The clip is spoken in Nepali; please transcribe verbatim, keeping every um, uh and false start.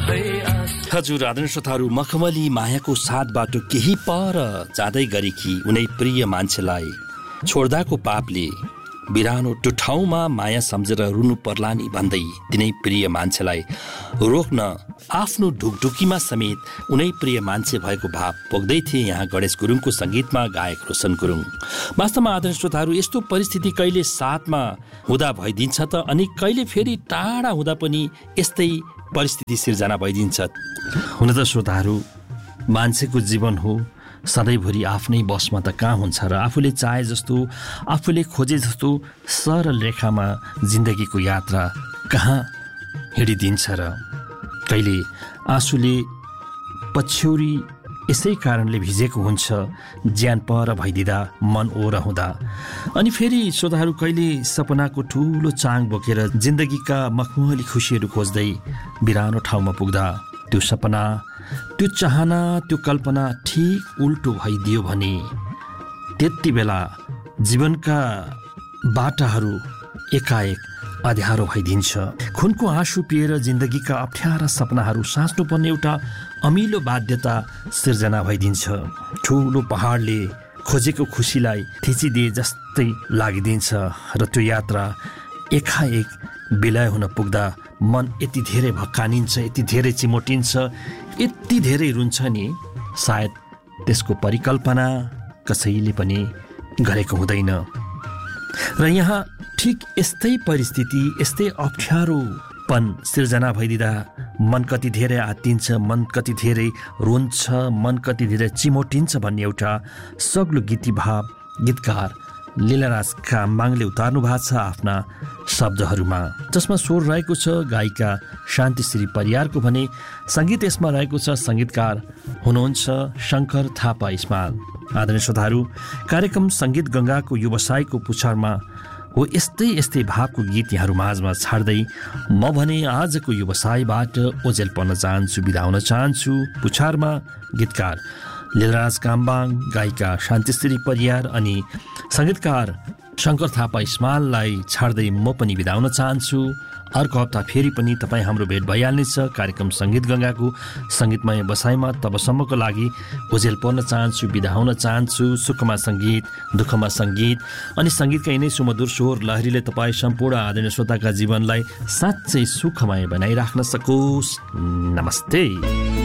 हजुर आदरणीय श्रोताहरू, मखमली मायाको साथ बाटो केही पर जाँदै गरेकी उनै प्रिय मान्छेलाई छोड्दाको पापले बिरानो त्यो ठाउँमा माया सम्झेर रुनु पर्ला नि भन्दै तिनै प्रिय मान्छेलाई रोक्न आफ्नो ढुकढुकीमा समेत उनै प्रिय मान्छे भएको भाव पोख्दै थिए यहाँ गणेश गुरुङको सङ्गीतमा गायक रोशन गुरुङ। वास्तवमा आदरणीय श्रोताहरू, यस्तो परिस्थिति कहिले साथमा हुँदा भइदिन्छ त अनि कहिले फेरि टाढा हुँदा पनि यस्तै परिस्थिति सिर्जना भइदिन्छ। हुन त श्रोताहरू, मान्छेको जीवन हो, सधैँभरि आफ्नै बसमा त कहाँ हुन्छ र आफूले चाहे जस्तो आफूले खोजे जस्तो सरल रेखामा जिन्दगीको यात्रा कहाँ हिँडिदिन्छ र कहिले आँसुले पछ्यौरी यसै कारणले भिजेको हुन्छ ज्यान पर भइदिँदा मन ओर हुँदा। अनि फेरि श्रोताहरू, कहिले सपनाको ठुलो चाङ बोकेर जिन्दगीका मखमली खुसीहरू खोज्दै बिरानो ठाउँमा पुग्दा त्यो सपना, त्यो चाहना, त्यो कल्पना ठिक उल्टो भइदियो भने त्यति बेला जीवनका बाटाहरू एकाएक अँध्यारो भइदिन्छ। खुनको आँसु पिएर जिन्दगीका अप्ठ्यारा सपनाहरू साँच्नुपर्ने एउटा अमिलो बाध्यता सिर्जना भइदिन्छ। ठुलो पहाडले खोजेको खुसीलाई थिचिदिए जस्तै लागिदिन्छ र त्यो यात्रा एकाएक विलय हुन पुग्दा मन यति धेरै भक्कानिन्छ, यति धेरै चिमोटिन्छ, यति धेरै रुन्छ नि, सायद त्यसको परिकल्पना कसैले पनि गरेको हुँदैन। र यहाँ ठिक यस्तै परिस्थिति, यस्तै अप्ठ्यारोपन सिर्जना भइदिँदा मन कति धेरै आत्तिन्छ, मन कति धेरै रोन्छ, मन कति धेरै चिमोटिन्छ भन्ने एउटा सग्लो गीती भाव गीतकार लीलाराज काम्बाङले उतार्नु भएको छ आफ्ना शब्दहरूमा, जसमा स्वर रहेको छ गायिका शान्तिश्री परियारको भने सङ्गीत यसमा रहेको छ सङ्गीतकार हुनुहुन्छ शङ्कर थापा इस्माल। आदरणीय श्रोताहरू, कार्यक्रम सङ्गीत गङ्गाको व्यवसायको पुछारमा हो यस्तै यस्तै भावको गीत यहाँहरू माझमा छाड्दै म भने आजको व्यवसायबाट ओझेल पर्न चाहन्छु, बिदा हुन चाहन्छु। पुछारमा गीतकार लीलाराज काम्बाङ, गायिका शान्तिश्री परियार अनि सङ्गीतकार शङ्कर थापा इस्माललाई छाड्दै म पनि बिदा हुन चाहन्छु। अर्को हप्ता फेरि पनि तपाईँ हाम्रो भेट भइहाल्नेछ कार्यक्रम सङ्गीत गङ्गाको सङ्गीतमय बसाइमा। तबसम्मको लागि ओझेल पर्न चाहन्छु, बिदा हुन चाहन्छु। सुखमा सङ्गीत, दुःखमा सङ्गीत अनि सङ्गीतका यिनै सुमधुर स्वर लहरीले तपाईँ सम्पूर्ण आदरणीय श्रोताका जीवनलाई साँच्चै सुखमय बनाइराख्न सकोस्। नमस्ते।